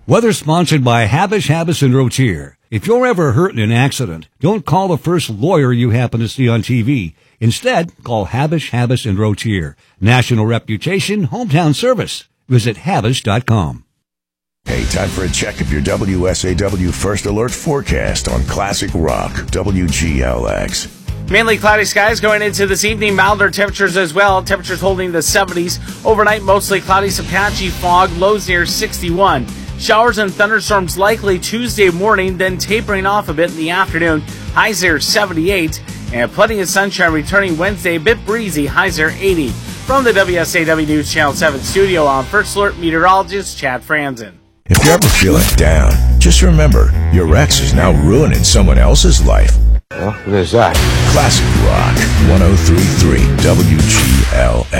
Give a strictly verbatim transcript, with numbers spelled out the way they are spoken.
Weather sponsored by Habish, Habis, and Rotier. If you're ever hurt in an accident, don't call the first lawyer you happen to see on T V. Instead, call Habish, Habis, and Rotier. National reputation, hometown service. Visit Habish dot com. Hey, time for a check of your W S A W First Alert forecast on Classic Rock, W G L X. Mainly cloudy skies going into this evening. Milder temperatures as well. Temperatures holding the seventies. Overnight, mostly cloudy, some patchy fog. Lows near sixty-one. Showers and thunderstorms likely Tuesday morning, then tapering off a bit in the afternoon. Highs near seventy-eight. And plenty of sunshine returning Wednesday. A bit breezy. Highs near eighty. From the W S A W News Channel seven studio, I'm First Alert meteorologist Chad Franzen. If you're ever feeling down, just remember, your ex is now ruining someone else's life. Well, what is that? Classic Rock, one oh three point three W G L X.